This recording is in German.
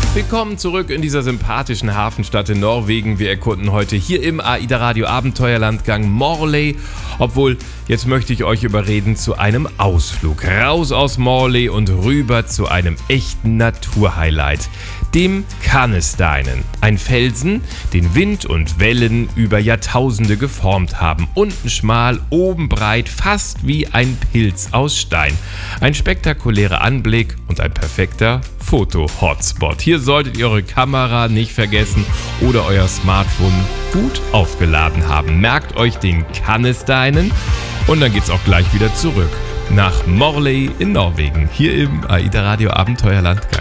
Willkommen zurück in dieser sympathischen Hafenstadt in Norwegen. Wir erkunden heute hier im AIDA Radio Abenteuerlandgang Morley. Obwohl, jetzt möchte ich euch überreden zu einem Ausflug. Raus aus Morley und rüber zu einem echten Naturhighlight. Dem Kannesteinen. Ein Felsen, den Wind und Wellen über Jahrtausende geformt haben. Unten schmal, oben breit, fast wie ein Pilz aus Stein. Ein spektakulärer Anblick und ein perfekter Foto-Hotspot. Hier solltet ihr eure Kamera nicht vergessen oder euer Smartphone gut aufgeladen haben. Merkt euch den Kannesteinen und dann geht's auch gleich wieder zurück nach Morley in Norwegen. Hier im AIDA Radio Abenteuerlandgang.